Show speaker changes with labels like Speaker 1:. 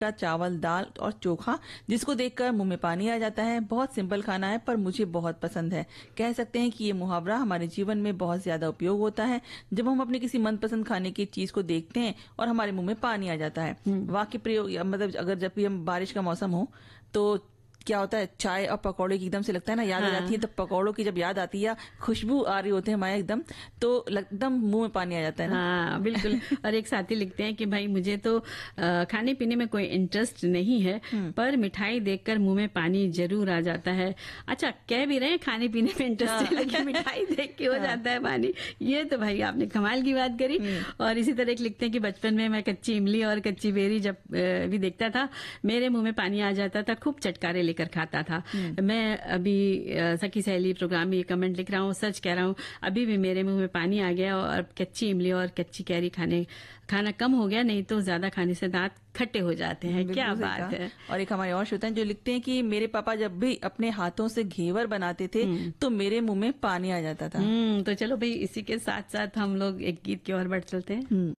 Speaker 1: का चावल, दाल और चोखा, जिसको देखकर मुंह में पानी आ जाता है। बहुत सिंपल खाना है पर मुझे बहुत पसंद है। कह सकते हैं कि ये मुहावरा हमारे जीवन में बहुत ज्यादा उपयोग होता है जब हम अपने किसी मनपसंद खाने की चीज को देखते हैं और हमारे मुंह में पानी आ जाता है। वाक्य प्रयोग मतलब अगर जब भी हम बारिश का मौसम हो तो क्या होता है, चाय और पकौड़े की एकदम से लगता है ना याद आ जाती है। तो पकौड़ों की जब याद आती है या खुशबू आ रही होती है हमारे एकदम, तो एकदम मुंह में पानी आ जाता है ना।
Speaker 2: हाँ बिल्कुल। और एक साथी लिखते हैं कि भाई मुझे तो खाने पीने में कोई इंटरेस्ट नहीं है, पर मिठाई देखकर मुंह में पानी जरूर आ जाता है। अच्छा, कह भी रहे हैं खाने पीने में इंटरेस्ट है, लेकिन मिठाई देख के हो जाता है पानी। ये तो भाई आपने कमाल की बात करी। और इसी तरह एक लिखते हैं कि बचपन में मैं कच्ची इमली और कच्ची बेरी जब भी देखता था, मेरे मुंह में पानी आ जाता था, खूब चटकारे लेकर खाता था। मैं अभी सखी सहेली प्रोग्राम में ये कमेंट लिख रहा हूँ, सच कह रहा हूँ, अभी भी मेरे मुंह में पानी आ गया। और कच्ची इमली और कच्ची कैरी खाना कम हो गया, नहीं तो ज्यादा खाने से दांत खट्टे हो जाते हैं। क्या बात है।
Speaker 1: और एक हमारे और श्रोता हैं जो लिखते हैं कि मेरे पापा जब भी अपने हाथों से घेवर बनाते थे तो मेरे मुंह में पानी आ जाता था।
Speaker 2: तो चलो भाई, इसी के साथ साथ हम लोग एक गीत की ओर बढ़ चलते हैं।